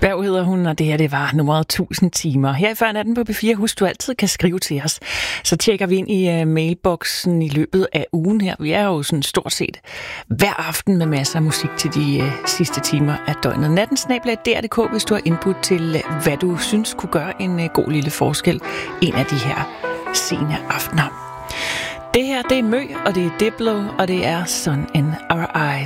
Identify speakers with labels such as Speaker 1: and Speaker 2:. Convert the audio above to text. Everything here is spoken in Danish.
Speaker 1: Berg hedder hun, og det her det var nummeret 1000 timer. Her i Før Natten på P4, husk du altid kan skrive til os. Så tjekker vi ind i mailboksen i løbet af ugen her. Vi er jo sådan stort set hver aften med masser af musik til de sidste timer af døgnet. nattensnabel@dr.dk, hvis du har input til, hvad du synes kunne gøre en god lille forskel en af de her sene aftener. Det her, det er Mø, og det er Diplo, og det er Sun in Our Eyes.